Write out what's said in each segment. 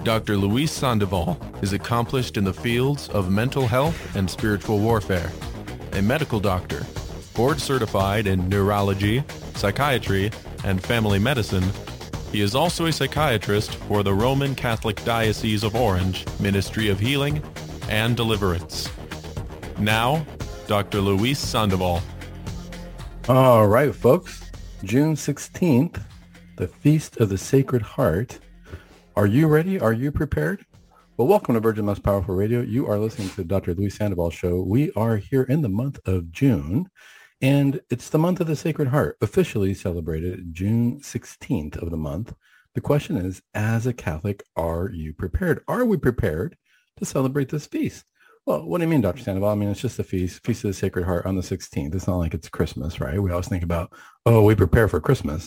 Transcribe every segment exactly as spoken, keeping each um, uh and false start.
Doctor Luis Sandoval is accomplished in the fields of mental health and spiritual warfare. A medical doctor, board certified in neurology, psychiatry, and family medicine, he is also a psychiatrist for the Roman Catholic Diocese of Orange Ministry of Healing and Deliverance. Now, Doctor Luis Sandoval. All right, folks. June sixteenth, the Feast of the Sacred Heart. Are you ready? Are you prepared? Well, welcome to Virgin Most Powerful Radio. You are listening to the Doctor Luis Sandoval Show. We are here in the month of June, and it's the month of the Sacred Heart, officially celebrated June sixteenth of the month. The question is, as a Catholic, are you prepared? Are we prepared to celebrate this feast? Well, what do you mean, Doctor Sandoval? I mean, it's just a feast, Feast of the Sacred Heart on the sixteenth. It's not like it's Christmas, right? We always think about, oh, we prepare for Christmas.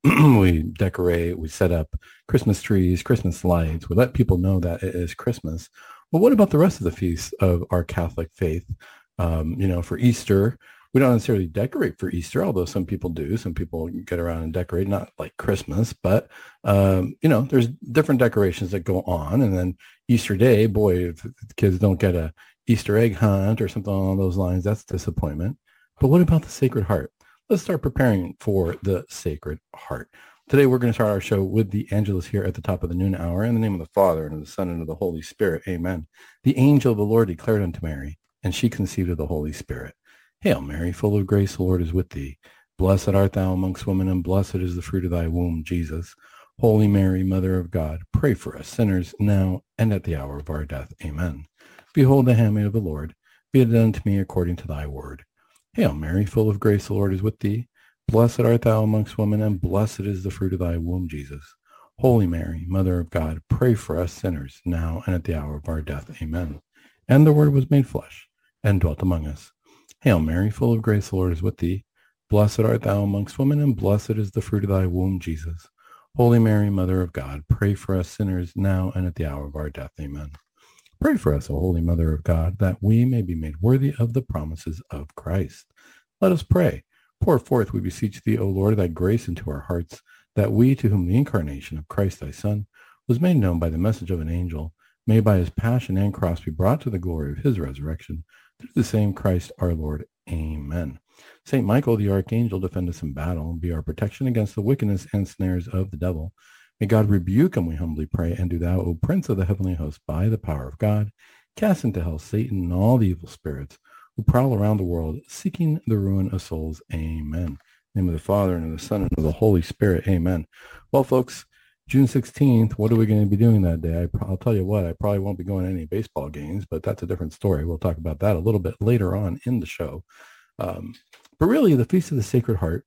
We decorate, we set up Christmas trees, Christmas lights. We let people know that it is Christmas. Well, what about the rest of the feasts of our Catholic faith? Um, you know, for Easter, we don't necessarily decorate for Easter, although some people do. Some people get around and decorate, not like Christmas, but, um, you know, there's different decorations that go on. And then Easter Day, boy, if the kids don't get a Easter egg hunt or something along those lines, that's disappointment. But what about the Sacred Heart? Let's start preparing for the Sacred Heart. Today, we're going to start our show with the Angelus here at the top of the noon hour. In the name of the Father, and of the Son, and of the Holy Spirit. Amen. The angel of the Lord declared unto Mary, and she conceived of the Holy Spirit. Hail Mary, full of grace, the Lord is with thee. Blessed art thou amongst women, and blessed is the fruit of thy womb, Jesus. Holy Mary, Mother of God, pray for us sinners, now and at the hour of our death. Amen. Behold the handmaid of the Lord. Be it done to me according to thy word. Hail Mary, full of grace, the Lord is with thee. Blessed art thou amongst women, and blessed is the fruit of thy womb, Jesus. Holy Mary, Mother of God, pray for us sinners, now and at the hour of our death. Amen. And the Word was made flesh, and dwelt among us. Hail Mary, full of grace, the Lord is with thee. Blessed art thou amongst women, and blessed is the fruit of thy womb, Jesus. Holy Mary, Mother of God, pray for us sinners, now and at the hour of our death. Amen. Pray for us, O Holy Mother of God, that we may be made worthy of the promises of Christ. Let us pray. Pour forth, we beseech thee, O Lord, thy grace into our hearts, that we, to whom the incarnation of Christ thy Son was made known by the message of an angel, may by his passion and cross be brought to the glory of his resurrection, through the same Christ our Lord. Amen. Saint Michael, the archangel, defend us in battle, and be our protection against the wickedness and snares of the devil. May God rebuke him, we humbly pray, and do thou, O Prince of the heavenly host, by the power of God, cast into hell Satan and all the evil spirits who prowl around the world, seeking the ruin of souls. Amen. In the name of the Father, and of the Son, and of the Holy Spirit. Amen. Well, folks, June sixteenth, what are we going to be doing that day? I, I'll tell you what, I probably won't be going to any baseball games, but that's a different story. We'll talk about that a little bit later on in the show. Um, but really, the Feast of the Sacred Heart,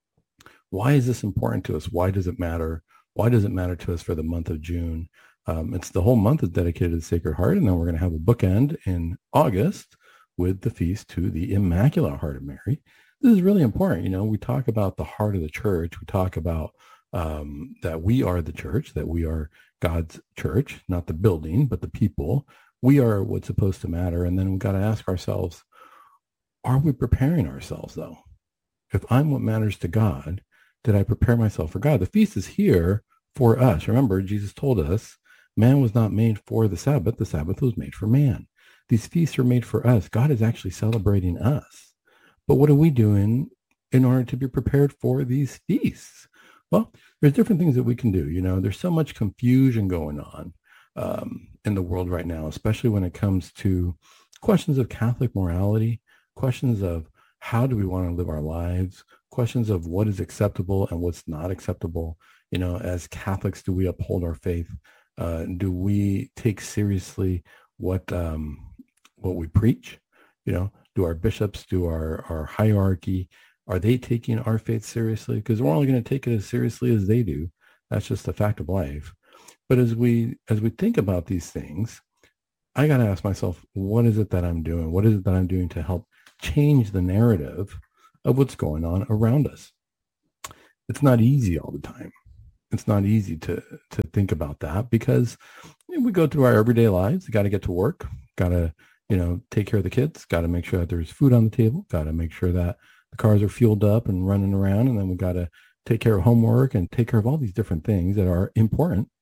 why is this important to us? Why does it matter? Why does it matter to us for the month of June? Um, it's the whole month is dedicated to the Sacred Heart, and then we're going to have a bookend in August with the feast to the Immaculate Heart of Mary. This is really important. You know, we talk about the heart of the church. We talk about um, that we are the church, that we are God's church, not the building, but the people. We are what's supposed to matter. And then we've got to ask ourselves, are we preparing ourselves, though? If I'm what matters to God, did I prepare myself for God? The feast is here for us. Remember, Jesus told us, man was not made for the Sabbath. The Sabbath was made for man. These feasts are made for us. God is actually celebrating us. But what are we doing in order to be prepared for these feasts? Well, there's different things that we can do. You know, there's so much confusion going on um, in the world right now, especially when it comes to questions of Catholic morality, questions of how do we want to live our lives, questions of what is acceptable and what's not acceptable. You know, as Catholics, do we uphold our faith? Uh, do we take seriously what um, what we preach? You know, do our bishops, do our, our hierarchy, are they taking our faith seriously? Because we're only going to take it as seriously as they do. That's just a fact of life. But as we as we think about these things, I got to ask myself, what is it that I'm doing? What is it that I'm doing to help change the narrative of what's going on around us? It's not easy all the time. It's not easy to to think about that because you know, we go through our everyday lives. Got to get to work. Got to, you know, take care of the kids. Got to make sure that there's food on the table. Got to make sure that the cars are fueled up and running around. And then we got to take care of homework and take care of all these different things that are important.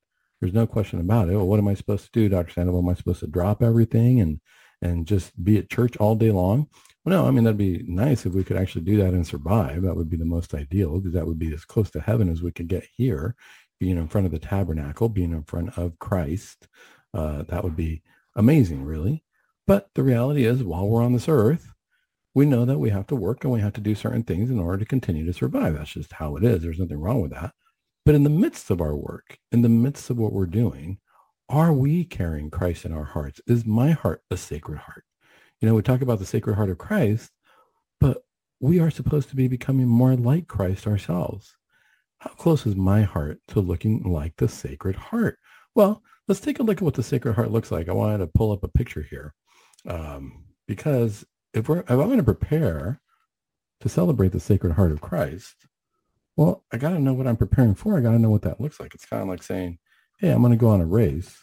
There's no question about it. Well, what am I supposed to do, Doctor Sandoval? Am I supposed to drop everything and and just be at church all day long? Well, no, I mean, that'd be nice if we could actually do that and survive. That would be the most ideal, because that would be as close to heaven as we could get here, being in front of the tabernacle, being in front of Christ. Uh, that would be amazing, really. But the reality is, while we're on this earth, we know that we have to work and we have to do certain things in order to continue to survive. That's just how it is. There's nothing wrong with that. But in the midst of our work, in the midst of what we're doing, are we carrying Christ in our hearts? Is my heart a sacred heart? You know, we talk about the sacred heart of Christ, but we are supposed to be becoming more like Christ ourselves. How close is my heart to looking like the Sacred Heart? Well, let's take a look at what the Sacred Heart looks like. I wanted to pull up a picture here um, because if we're if I'm going to prepare to celebrate the Sacred Heart of Christ, well, I got to know what I'm preparing for. I got to know what that looks like. It's kind of like saying, hey, I'm going to go on a race,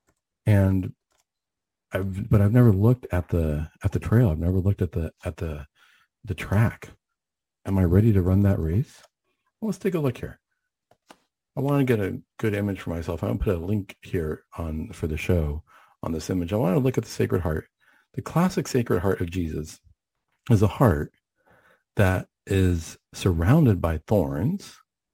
and I've but I've never looked at the at the trail. I've never looked at the at the the track. Am I ready to run that race? Well, let's take a look here. I want to get a good image for myself. I'm going to put a link here on for the show on this image. I want to look at the Sacred Heart. The classic Sacred Heart of Jesus is a heart that is surrounded by thorns,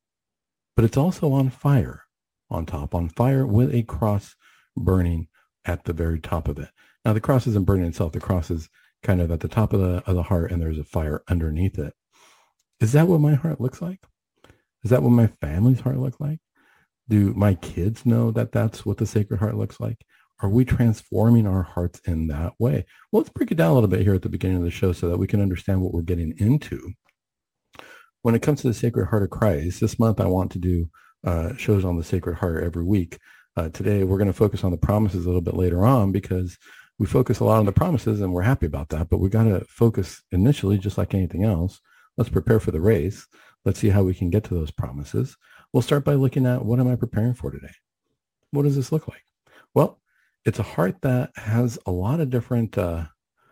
but it's also on fire, on top, on fire with a cross burning at the very top of it. Now, the cross isn't burning itself. The cross is kind of at the top of the, of the heart, and there's a fire underneath it. Is that what my heart looks like? Is that what my family's heart looks like? Do my kids know that that's what the Sacred Heart looks like? Are we transforming our hearts in that way? Well, let's break it down a little bit here at the beginning of the show so that we can understand what we're getting into. When it comes to the Sacred Heart of Christ, this month I want to do uh, shows on the Sacred Heart every week. Uh, today we're going to focus on the promises a little bit later on, because we focus a lot on the promises and we're happy about that, but we got to focus initially, just like anything else. Let's prepare for the race. Let's see how we can get to those promises. We'll start by looking at, what am I preparing for today? What does this look like? Well, it's a heart that has a lot of different, uh,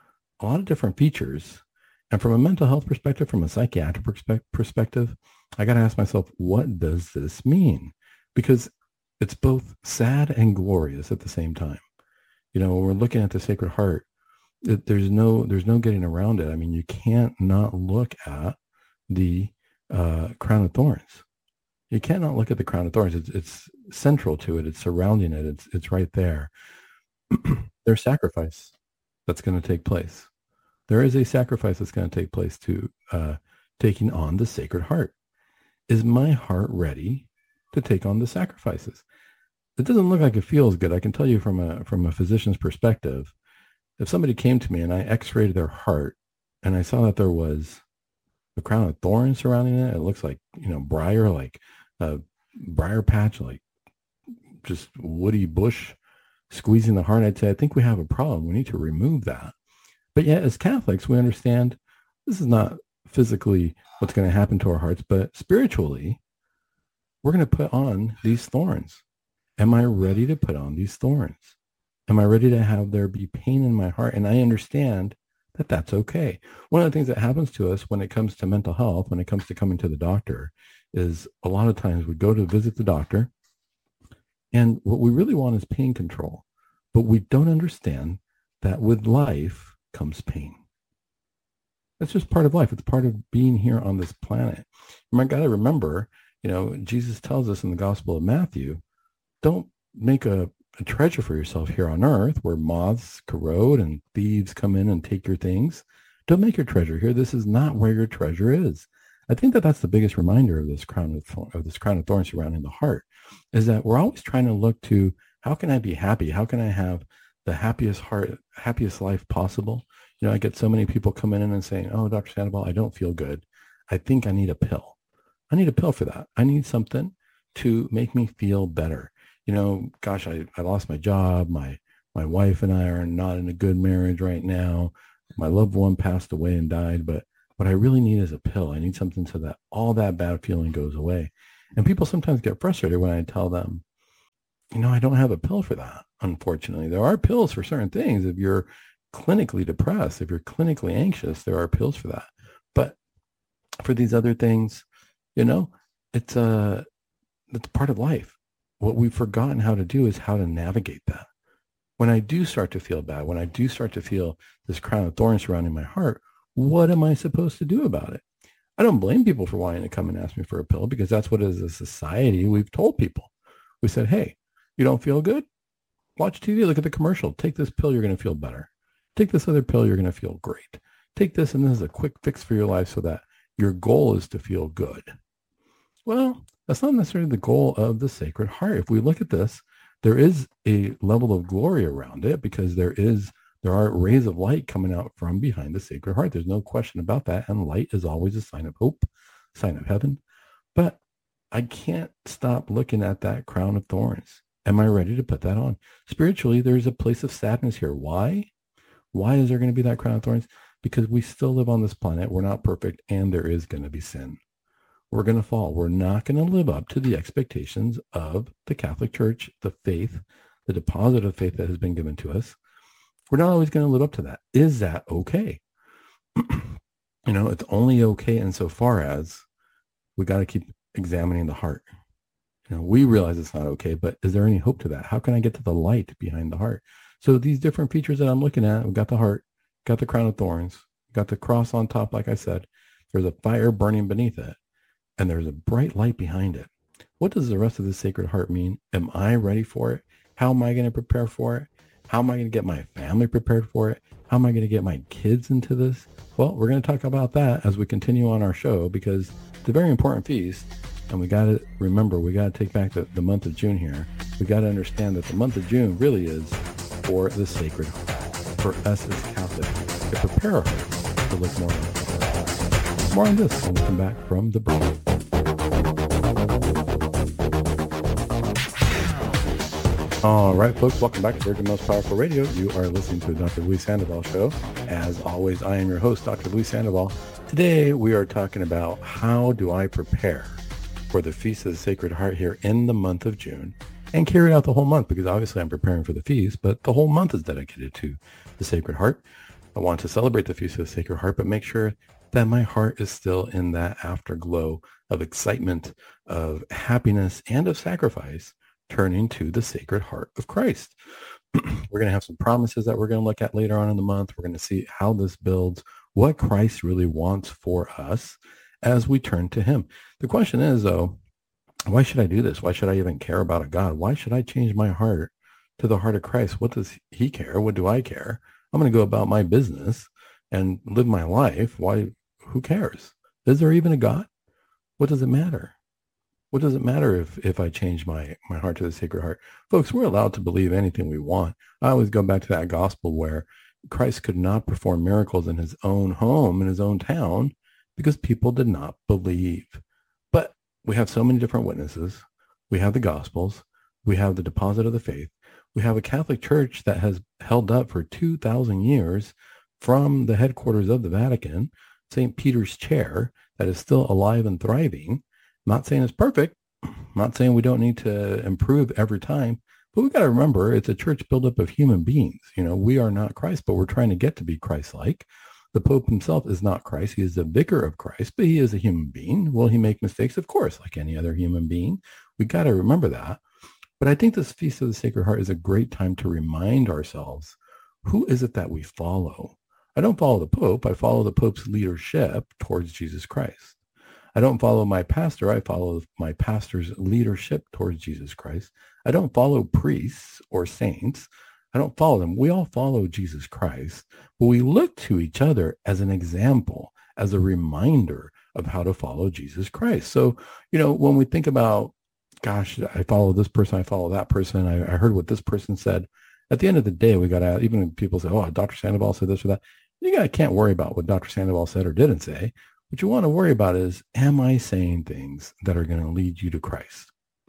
a lot of different features. And from a mental health perspective, from a psychiatric perspe- perspective, I got to ask myself, what does this mean? Because it's both sad and glorious at the same time. You know, when we're looking at the Sacred Heart, it, there's no, there's no getting around it. I mean, you can't not look at the uh, crown of thorns. You cannot look at the crown of thorns. It's, it's central to it. It's surrounding it. It's, it's right there. There's sacrifice that's going to take place. There is a sacrifice that's going to take place to uh, taking on the Sacred Heart. Is my heart ready to take on the sacrifices? It doesn't look like it feels good. I can tell you from a from a physician's perspective, if somebody came to me and I x-rayed their heart and I saw that there was a crown of thorns surrounding it, it looks like, you know, briar, like a briar patch, like just woody bush squeezing the heart, I'd say, I think we have a problem. We need to remove that. But yet, as Catholics, we understand this is not physically what's going to happen to our hearts, but spiritually, we're going to put on these thorns. Am I ready to put on these thorns? Am I ready to have there be pain in my heart? And I understand that that's okay. One of the things that happens to us when it comes to mental health, when it comes to coming to the doctor, is a lot of times we go to visit the doctor, and what we really want is pain control. But we don't understand that with life comes pain. That's just part of life. It's part of being here on this planet. You might got to remember, you know, Jesus tells us in the Gospel of Matthew, don't make a, a treasure for yourself here on earth where moths corrode and thieves come in and take your things. Don't make your treasure here. This is not where your treasure is. I think that that's the biggest reminder of this crown of, of this crown of thorns surrounding the heart, is that we're always trying to look to, how can I be happy? How can I have the happiest heart, happiest life possible? You know, I get so many people coming in and saying, oh, Doctor Sandoval, I don't feel good. I think I need a pill. I need a pill for that. I need something to make me feel better. You know, gosh, I, I lost my job. My, my wife and I are not in a good marriage right now. My loved one passed away and died, but what I really need is a pill. I need something so that all that bad feeling goes away. And people sometimes get frustrated when I tell them, you know, I don't have a pill for that, unfortunately. There are pills for certain things. If you're clinically depressed, if you're clinically anxious, there are pills for that. But for these other things, you know, it's, uh, it's part of life. what we've forgotten how to do is how to navigate that. When I do start to feel bad, when I do start to feel this crown of thorns surrounding my heart, what am I supposed to do about it? I don't blame people for wanting to come and ask me for a pill, because that's what as a society we've told people. We said, hey, you don't feel good? Watch T V, look at the commercial. Take this pill, you're going to feel better. Take this other pill, you're going to feel great. Take this, and this is a quick fix for your life so that your goal is to feel good. Well, that's not necessarily the goal of the Sacred Heart. If we look at this, there is a level of glory around it, because there is there are rays of light coming out from behind the Sacred Heart. There's no question about that. And light is always a sign of hope, sign of heaven. But I can't stop looking at that crown of thorns. Am I ready to put that on? Spiritually, there's a place of sadness here. Why? Why is there going to be that crown of thorns? Because we still live on this planet. We're not perfect, and there is going to be sin. We're going to fall. We're not going to live up to the expectations of the Catholic Church, the faith, the deposit of faith that has been given to us. We're not always going to live up to that. Is that okay? You know, it's only okay insofar as we got to keep examining the heart. You know, we realize it's not okay, but is there any hope to that? How can I get to the light behind the heart? So these different features that I'm looking at, we've got the heart, got the crown of thorns, got the cross on top, like I said. There's a fire burning beneath it, and there's a bright light behind it. What does the rest of the Sacred Heart mean? Am I ready for it? How am I going to prepare for it? How am I going to get my family prepared for it? How am I going to get my kids into this? Well, we're going to talk about that as we continue on our show, because it's a very important feast. And we got to remember, we got to take back the, the month of June here. We got to understand that the month of June really is for the Sacred Heart, for us as Catholics, to prepare our hearts to look more like the Sacred Heart. More on this when we come back from the break. All right, folks, welcome back to Virgin Most Powerful Radio. You are listening to the Doctor Luis Sandoval Show. As always, I am your host, Doctor Luis Sandoval. Today, we are talking about how do I prepare for the Feast of the Sacred Heart here in the month of June, and carry out the whole month, because obviously I'm preparing for the feast, but the whole month is dedicated to the Sacred Heart. I want to celebrate the Feast of the Sacred Heart, but make sure that my heart is still in that afterglow of excitement, of happiness, and of sacrifice, turning to the Sacred Heart of Christ. We're going to have some promises that we're going to look at later on in the month. We're going to see how this builds, what Christ really wants for us as we turn to him. The question is, though, why should I do this? Why should I even care about a God? Why should I change my heart to the heart of Christ? What does he care? What do I care? I'm going to go about my business and live my life. Why? Who cares? Is there even a God? What does it matter? What does it matter if, if I change my, my heart to the Sacred Heart? Folks, we're allowed to believe anything we want. I always go back to that gospel where Christ could not perform miracles in his own home, in his own town, because people did not believe. But we have so many different witnesses. We have the Gospels. We have the deposit of the faith. We have a Catholic Church that has held up for two thousand years from the headquarters of the Vatican, Saint Peter's chair, that is still alive and thriving. I'm not saying it's perfect. I'm not saying we don't need to improve every time. But we got to remember, it's a church built up of human beings. You know, we are not Christ, but we're trying to get to be Christ-like. The Pope himself is not Christ. He is the vicar of Christ, but he is a human being. Will he make mistakes? Of course, like any other human being. We got to remember that. But I think this Feast of the Sacred Heart is a great time to remind ourselves, who is it that we follow? I don't follow the Pope. I follow the Pope's leadership towards Jesus Christ. I don't follow my pastor. I follow my pastor's leadership towards Jesus Christ. I don't follow priests or saints. I don't follow them. We all follow Jesus Christ, but we look to each other as an example, as a reminder of how to follow Jesus Christ. So, you know, when we think about, gosh, I follow this person, I follow that person, I, I heard what this person said. At the end of the day, we got to, even when people say, oh, Doctor Sandoval said this or that, you got can't worry about what Doctor Sandoval said or didn't say. What you want to worry about is, am I saying things that are going to lead you to Christ?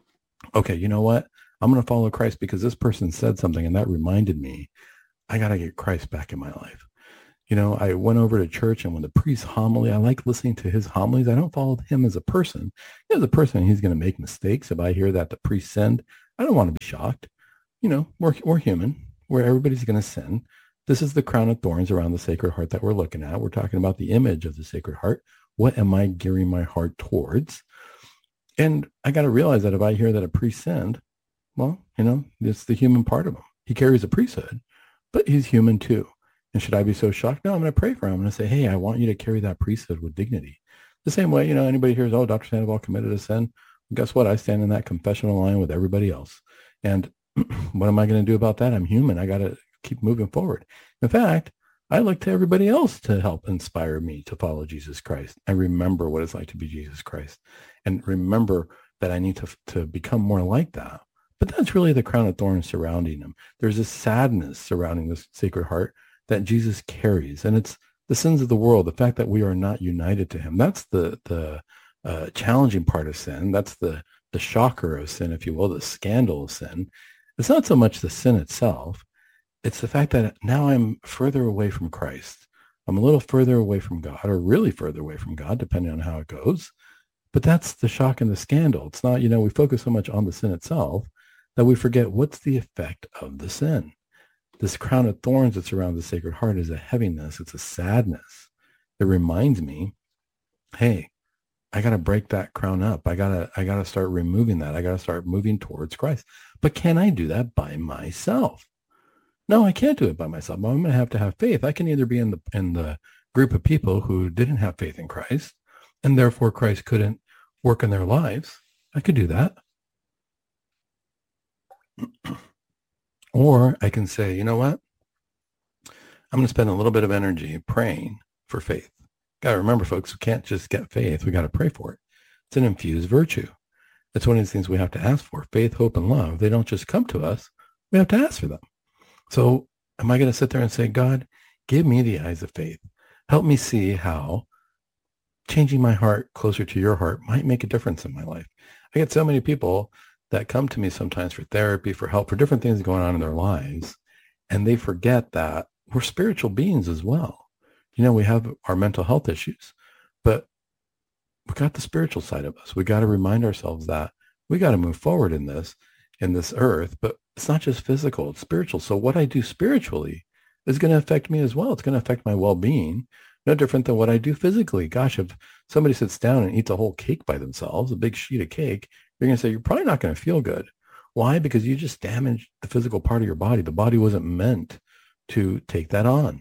Okay, you know what? I'm going to follow Christ because this person said something and that reminded me, I got to get Christ back in my life. You know, I went over to church, and when the priest homily, I like listening to his homilies. I don't follow him as a person. As a person, he's going to make mistakes. If I hear that the priest sinned, I don't want to be shocked. You know, we're, we're human, where everybody's going to sin. This is the crown of thorns around the Sacred Heart that we're looking at. We're talking about the image of the Sacred Heart. What am I gearing my heart towards? And I got to realize that if I hear that a priest sinned, Well, you know, it's the human part of him. He carries a priesthood, but he's human too. And should I be so shocked? No, I'm going to pray for him. I'm going to say, hey, I want you to carry that priesthood with dignity. The same way, you know, anybody hears, oh, Doctor Sandoval committed a sin. Well, guess what? I stand in that confessional line with everybody else. And what am I going to do about that? I'm human. I got to keep moving forward. In fact, I look to everybody else to help inspire me to follow Jesus Christ. I remember what it's like to be Jesus Christ and remember that I need to, to become more like that. But that's really the crown of thorns surrounding him. There's a sadness surrounding this Sacred Heart that Jesus carries. And it's the sins of the world, the fact that we are not united to him. That's the the uh, challenging part of sin. That's the, the shocker of sin, if you will, the scandal of sin. It's not so much the sin itself. It's the fact that now I'm further away from Christ. I'm a little further away from God, or really further away from God, depending on how it goes. But that's the shock and the scandal. It's not, you know, we focus so much on the sin itself that we forget what's the effect of the sin. This crown of thorns that surrounds the Sacred Heart is a heaviness. It's a sadness. It reminds me, hey, I got to break that crown up. I got to, I got to start removing that. I got to start moving towards Christ. But can I do that by myself? No, I can't do it by myself. I'm going to have to have faith. I can either be in the, in the group of people who didn't have faith in Christ, and therefore Christ couldn't work in their lives. I could do that. Or I can say, you know what? I'm going to spend a little bit of energy praying for faith. Got to remember, folks, we can't just get faith. We got to pray for it. It's an infused virtue. It's one of these things we have to ask for. Faith, hope, and love. They don't just come to us. We have to ask for them. So am I going to sit there and say, God, give me the eyes of faith. Help me see how changing my heart closer to your heart might make a difference in my life. I get so many people that come to me sometimes for therapy, for help, for different things going on in their lives. And they forget that we're spiritual beings as well. You know, we have our mental health issues, but we got the spiritual side of us. We got to remind ourselves that we got to move forward in this, in this earth, but it's not just physical, it's spiritual. So what I do spiritually is going to affect me as well. It's going to affect my well-being, no different than what I do physically. Gosh, if somebody sits down and eats a whole cake by themselves, a big sheet of cake, you're going to say, you're probably not going to feel good. Why? Because you just damaged the physical part of your body. The body wasn't meant to take that on.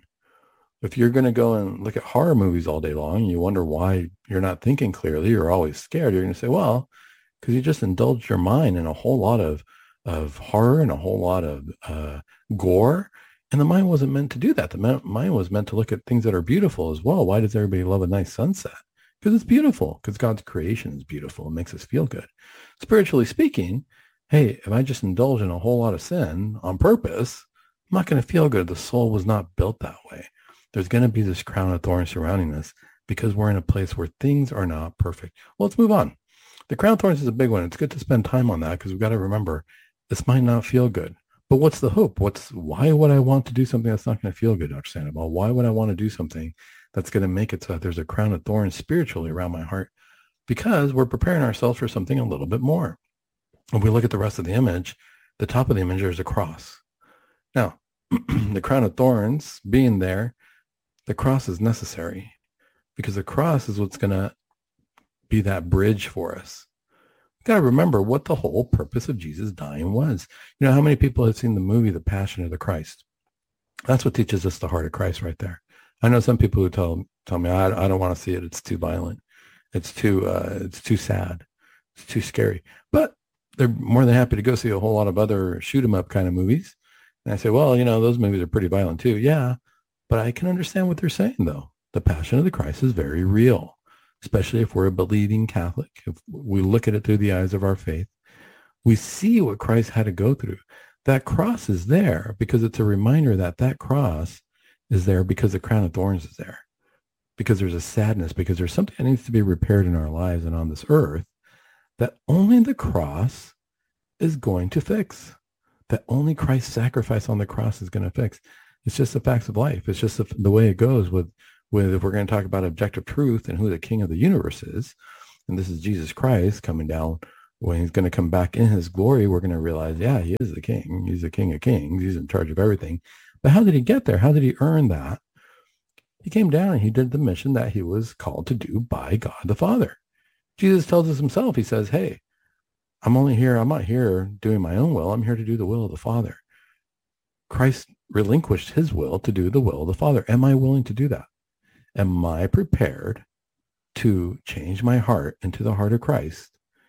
If you're going to go and look at horror movies all day long and you wonder why you're not thinking clearly, you're always scared, you're going to say, well, because you just indulged your mind in a whole lot of, of horror and a whole lot of uh, gore. And the mind wasn't meant to do that. The mind was meant to look at things that are beautiful as well. Why does everybody love a nice sunset? Because it's beautiful, because God's creation is beautiful. It makes us feel good. Spiritually speaking, hey, if I just indulge in a whole lot of sin on purpose, I'm not going to feel good. The soul was not built that way. There's going to be this crown of thorns surrounding us because we're in a place where things are not perfect. Well, let's move on. The crown of thorns is a big one. It's good to spend time on that because we've got to remember this might not feel good. But what's the hope? What's why would I want to do something that's not going to feel good, Doctor Sandoval? Why would I want to do something that's going to make it so that there's a crown of thorns spiritually around my heart? Because we're preparing ourselves for something a little bit more. When we look at the rest of the image, the top of the image is a cross. Now, the crown of thorns being there, the cross is necessary because the cross is what's going to be that bridge for us. We've got to remember what the whole purpose of Jesus dying was. You know, how many people have seen the movie, The Passion of the Christ? That's what teaches us the heart of Christ right there. I know some people who tell tell me, I, I don't want to see it. It's too violent. It's too, uh, it's too sad. It's too scary. But they're more than happy to go see a whole lot of other shoot 'em up kind of movies. And I say, well, you know, those movies are pretty violent too. Yeah, but I can understand what they're saying, though. The Passion of the Christ is very real, especially if we're a believing Catholic. If we look at it through the eyes of our faith, we see what Christ had to go through. That cross is there because it's a reminder that that cross is there because the crown of thorns is there, because there's a sadness, because there's something that needs to be repaired in our lives and on this earth that only the cross is going to fix, that only Christ's sacrifice on the cross is going to fix. It's just the facts of life. It's just the, the way it goes with, with, if we're going to talk about objective truth and who the king of the universe is, and this is Jesus Christ coming down, when he's going to come back in his glory, we're going to realize, yeah, he is the king. He's the king of kings. He's in charge of everything. But how did he get there? How did he earn that? He came down and he did the mission that he was called to do by God the Father. Jesus tells us himself, he says, hey, I'm only here, I'm not here doing my own will. I'm here to do the will of the Father. Christ relinquished his will to do the will of the Father. Am I willing to do that? Am I prepared to change my heart into the heart of Christ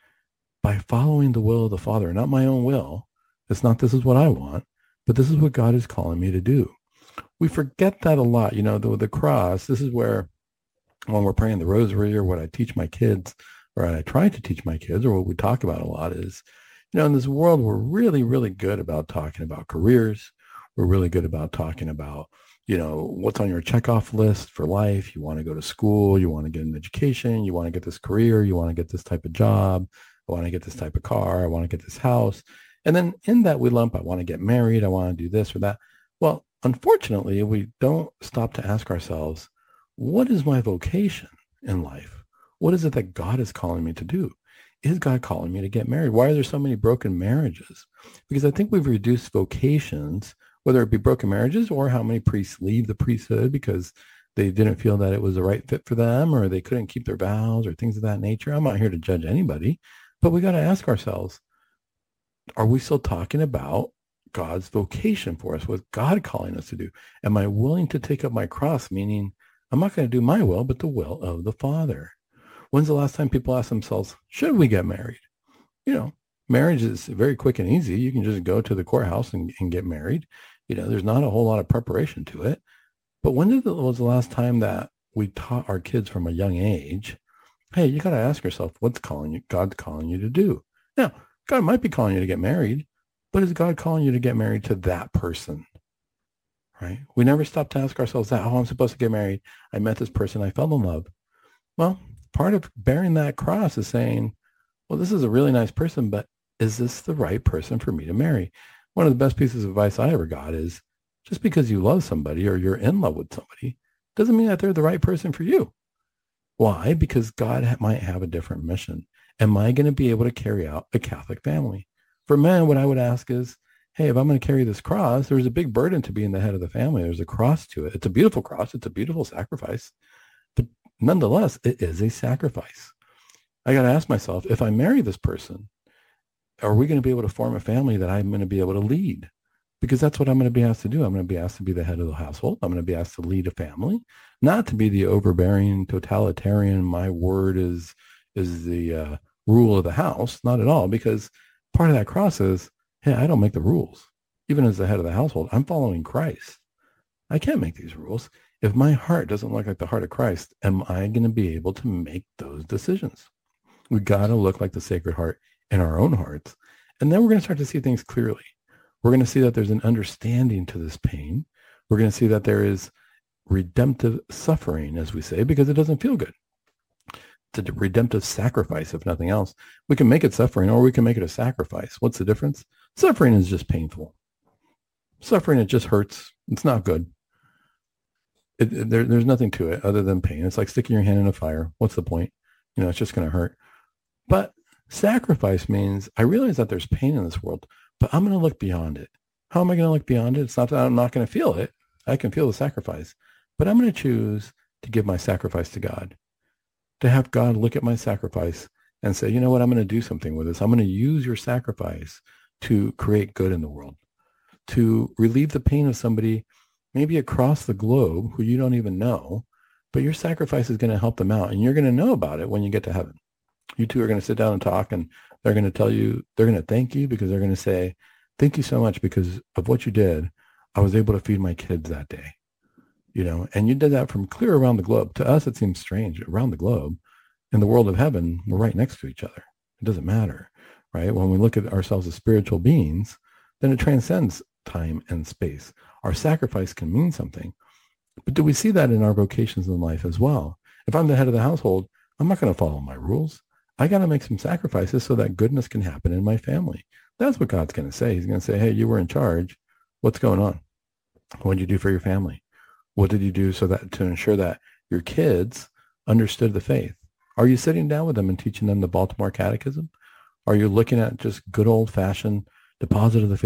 by following the will of the Father, not my own will? It's not this is what I want, but this is what God is calling me to do. We forget that a lot. You know, the, the cross, this is where when we're praying the rosary, or what I teach my kids, or I try to teach my kids, or what we talk about a lot is, you know, in this world, we're really, really good about talking about careers. We're really good about talking about, you know, what's on your checkoff list for life. You want to go to school. You want to get an education. You want to get this career. You want to get this type of job. I want to get this type of car. I want to get this house. And then in that we lump, I want to get married. I want to do this or that. Well, unfortunately, we don't stop to ask ourselves, what is my vocation in life? What is it that God is calling me to do? Is God calling me to get married? Why are there so many broken marriages? Because I think we've reduced vocations, whether it be broken marriages or how many priests leave the priesthood because they didn't feel that it was the right fit for them, or they couldn't keep their vows, or things of that nature. I'm not here to judge anybody, but we got to ask ourselves, are we still talking about God's vocation for us? What's God calling us to do? Am I willing to take up my cross? Meaning, I'm not going to do my will, but the will of the Father. When's the last time people ask themselves, should we get married? You know, marriage is very quick and easy. You can just go to the courthouse and, and get married. You know, there's not a whole lot of preparation to it. But when did the, was the last time that we taught our kids from a young age, hey, you got to ask yourself, what's calling you, God's calling you to do? Now, God might be calling you to get married, but is God calling you to get married to that person? Right? We never stop to ask ourselves that, oh, I'm supposed to get married. I met this person. I fell in love. Well, part of bearing that cross is saying, well, this is a really nice person, but is this the right person for me to marry? One of the best pieces of advice I ever got is, just because you love somebody or you're in love with somebody doesn't mean that they're the right person for you. Why? Because God ha- might have a different mission. Am I going to be able to carry out a Catholic family? For men, what I would ask is, hey, if I'm going to carry this cross, there's a big burden to being the head of the family. There's a cross to it. It's a beautiful cross. It's a beautiful sacrifice. But nonetheless, it is a sacrifice. I got to ask myself, if I marry this person, are we going to be able to form a family that I'm going to be able to lead? Because that's what I'm going to be asked to do. I'm going to be asked to be the head of the household. I'm going to be asked to lead a family, not to be the overbearing, totalitarian, my word is is the uh, rule of the house. Not at all, because part of that cross is, hey, I don't make the rules. Even as the head of the household, I'm following Christ. I can't make these rules. If my heart doesn't look like the heart of Christ, am I going to be able to make those decisions? We got to look like the Sacred Heart in our own hearts. And then we're going to start to see things clearly. We're going to see that there's an understanding to this pain. We're going to see that there is redemptive suffering, as we say, because it doesn't feel good. It's a redemptive sacrifice, if nothing else. We can make it suffering, or we can make it a sacrifice. What's the difference? Suffering is just painful. Suffering, it just hurts. It's not good. It, it, there, there's nothing to it other than pain. It's like sticking your hand in a fire. What's the point? You know, it's just going to hurt. But sacrifice means I realize that there's pain in this world, but I'm going to look beyond it. How am I going to look beyond it? It's not that I'm not going to feel it. I can feel the sacrifice, but I'm going to choose to give my sacrifice to God, to have God look at my sacrifice and say, you know what, I'm going to do something with this. I'm going to use your sacrifice to create good in the world, to relieve the pain of somebody maybe across the globe who you don't even know, but your sacrifice is going to help them out, and you're going to know about it when you get to heaven. You two are going to sit down and talk, and they're going to tell you, they're going to thank you, because they're going to say, thank you so much because of what you did. I was able to feed my kids that day, you know, and you did that from clear around the globe. To us, it seems strange. Around the globe, in the world of heaven, we're right next to each other. It doesn't matter, right? When we look at ourselves as spiritual beings, then it transcends time and space. Our sacrifice can mean something. But do we see that in our vocations in life as well? If I'm the head of the household, I'm not going to follow my rules. I got to make some sacrifices so that goodness can happen in my family. That's what God's going to say. He's going to say, hey, you were in charge. What's going on? What did you do for your family? What did you do so that to ensure that your kids understood the faith? Are you sitting down with them and teaching them the Baltimore Catechism? Are you looking at just good old-fashioned deposit of the faith?